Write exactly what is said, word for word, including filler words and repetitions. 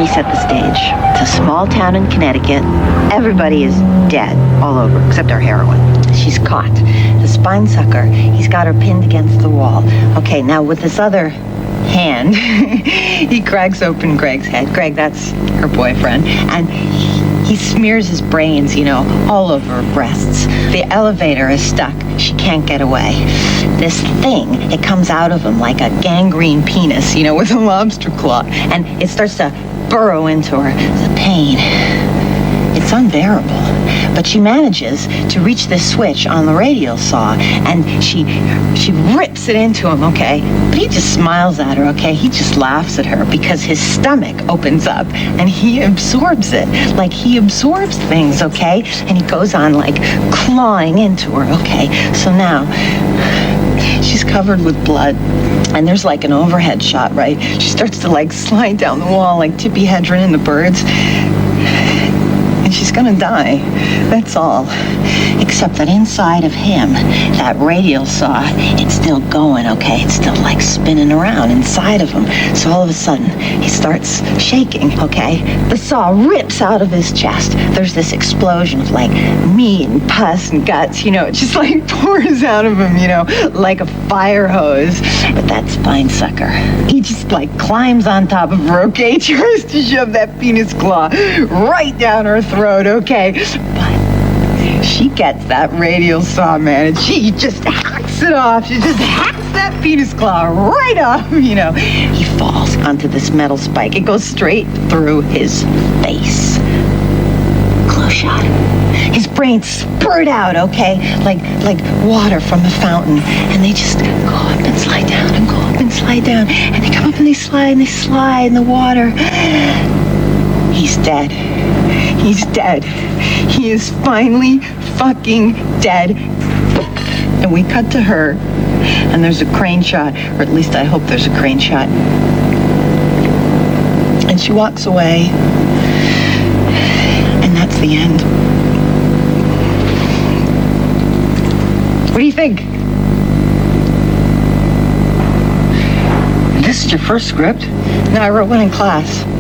me set the stage. It's a small town in Connecticut. Everybody is dead all over, except our heroine. She's caught. The spine sucker, he's got her pinned against the wall. Okay, now with this other hand, he cracks open Greg's head. Greg, that's her boyfriend. And he smears his brains, you know, all over her breasts. The elevator is stuck. She can't get away. This thing, it comes out of him like a gangrene penis, you know, with a lobster claw. And it starts to burrow into her. The pain. It's unbearable. But she manages to reach this switch on the radial saw, and she she rips it into him, okay? But he just smiles at her, okay? He just laughs at her because his stomach opens up and he absorbs it. Like he absorbs things, okay? And he goes on like clawing into her, okay? So now she's covered with blood. And there's like an overhead shot, right? She starts to like slide down the wall like Tippi Hedren in The Birds. And she's gonna die. That's all. Except that inside of him, that radial saw, it's still going, okay? It's still like spinning around inside of him. So all of a sudden, he starts shaking, okay? The saw rips out of his chest. There's this explosion of like meat and pus and guts, you know, it just like pours out of him, you know, like a fire hose. But that spine sucker, he just like climbs on top of her, okay? Tries to shove that penis claw right down her throat, okay? But she gets that radial saw, man, and she just hacks it off. She just hacks that penis claw right off, you know. He falls onto this metal spike. It goes straight through his face. Close shot. His brains spurt out, okay, like like water from a fountain, and they just go up and slide down and go up and slide down, and they come up and they slide and they slide in the water. He's dead. He's dead. He is finally fucking dead. And we cut to her, and there's a crane shot, or at least I hope there's a crane shot. And she walks away, and that's the end. What do you think? This is your first script? No, I wrote one in class.